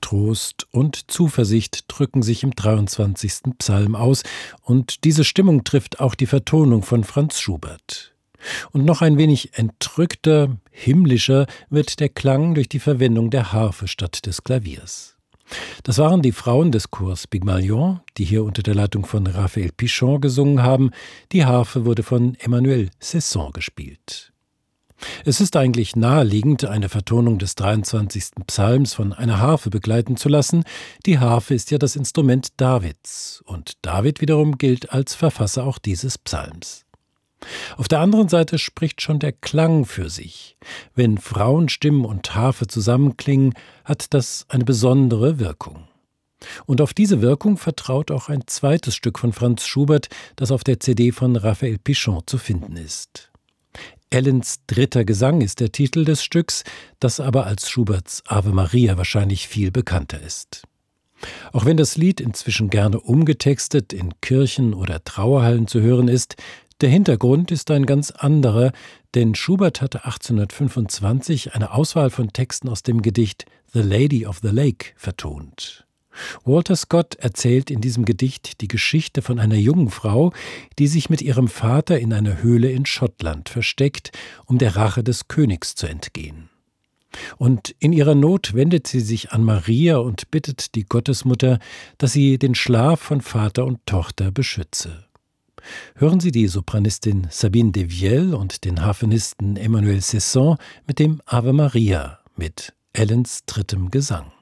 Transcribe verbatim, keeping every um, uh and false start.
Trost und Zuversicht drücken sich im dreiundzwanzigsten Psalm aus, und diese Stimmung trifft auch die Vertonung von Franz Schubert. Und noch ein wenig entrückter, himmlischer wird der Klang durch die Verwendung der Harfe statt des Klaviers. Das waren die Frauen des Chors Pygmalion, die hier unter der Leitung von Raphael Pichon gesungen haben. Die Harfe wurde von Emmanuel Cesson gespielt. Es ist eigentlich naheliegend, eine Vertonung des dreiundzwanzigsten Psalms von einer Harfe begleiten zu lassen. Die Harfe ist ja das Instrument Davids, und David wiederum gilt als Verfasser auch dieses Psalms. Auf der anderen Seite spricht schon der Klang für sich. Wenn Frauenstimmen und Harfe zusammenklingen, hat das eine besondere Wirkung. Und auf diese Wirkung vertraut auch ein zweites Stück von Franz Schubert, das auf der C D von Raphael Pichon zu finden ist. Ellens dritter Gesang ist der Titel des Stücks, das aber als Schuberts Ave Maria wahrscheinlich viel bekannter ist. Auch wenn das Lied inzwischen gerne umgetextet in Kirchen oder Trauerhallen zu hören ist, der Hintergrund ist ein ganz anderer, denn Schubert hatte achtzehnhundertfünfundzwanzig eine Auswahl von Texten aus dem Gedicht The Lady of the Lake vertont. Walter Scott erzählt in diesem Gedicht die Geschichte von einer jungen Frau, die sich mit ihrem Vater in einer Höhle in Schottland versteckt, um der Rache des Königs zu entgehen. Und in ihrer Not wendet sie sich an Maria und bittet die Gottesmutter, dass sie den Schlaf von Vater und Tochter beschütze. Hören Sie die Sopranistin Sabine Devielle und den Harfenisten Emmanuel Cesson mit dem Ave Maria mit Ellens drittem Gesang.